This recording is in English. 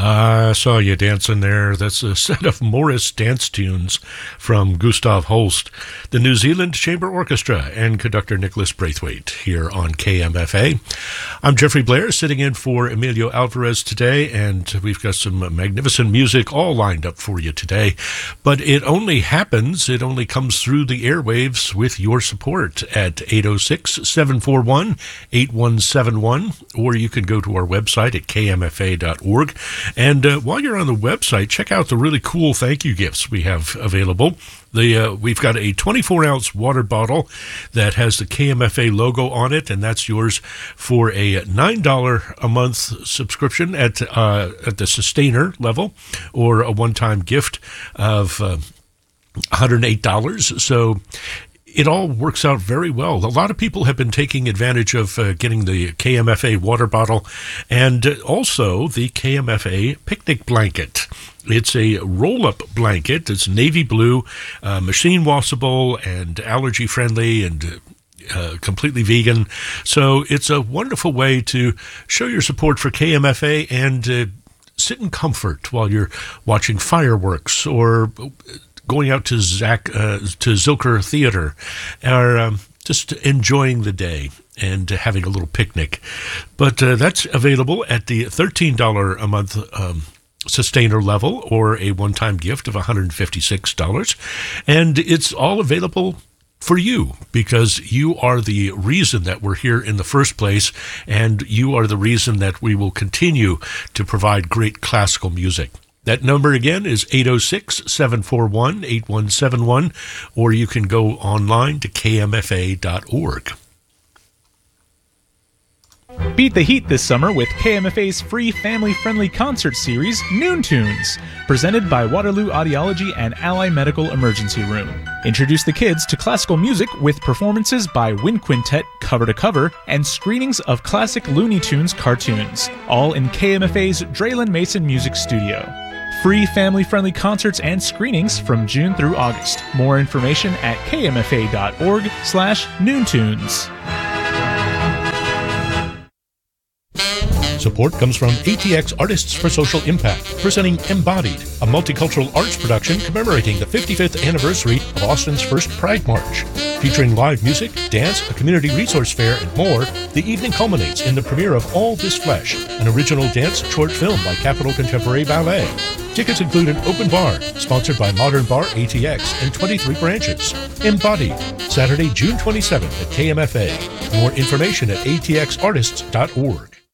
I saw you dancing there. That's a set of Morris dance tunes from Gustav Holst, the New Zealand Chamber Orchestra, and conductor Nicholas Braithwaite here on KMFA. I'm Jeffrey Blair, sitting in for Emilio Alvarez today, and we've got some magnificent music all lined up for you today. But it only comes through the airwaves with your support at 806-741-8171, or you can go to our website at kmfa.org. And while you're on the website, check out the really cool thank you gifts we have available. We've got a 24-ounce water bottle that has the KMFA logo on it, and that's yours for a $9 a month subscription at the Sustainer level, or a one-time gift of $108. So it all works out very well. A lot of people have been taking advantage of getting the KMFA water bottle and also the KMFA picnic blanket. It's a roll-up blanket. It's navy blue, machine washable and allergy-friendly and completely vegan. So it's a wonderful way to show your support for KMFA and sit in comfort while you're watching fireworks or going out to Zilker Theater, or just enjoying the day and having a little picnic. But that's available at the $13 a month Sustainer level, or a one-time gift of $156. And it's all available for you, because you are the reason that we're here in the first place, and you are the reason that we will continue to provide great classical music. That number again is 806-741-8171, or you can go online to kmfa.org. Beat the heat this summer with KMFA's free family-friendly concert series, Noon Tunes, presented by Waterloo Audiology and Ally Medical Emergency Room. Introduce the kids to classical music with performances by Wind Quintet cover to cover and screenings of classic Looney Tunes cartoons, all in KMFA's Draylen Mason Music Studio. Free family-friendly concerts and screenings from June through August. More information at kmfa.org/noontunes. Support comes from ATX Artists for Social Impact, presenting Embodied, a multicultural arts production commemorating the 55th anniversary of Austin's first Pride March. Featuring live music, dance, a community resource fair, and more, the evening culminates in the premiere of All This Flesh, an original dance short film by Capitol Contemporary Ballet. Tickets include an open bar, sponsored by Modern Bar ATX and 23 branches. Embodied, Saturday, June 27th at KMFA. More information at atxartists.org.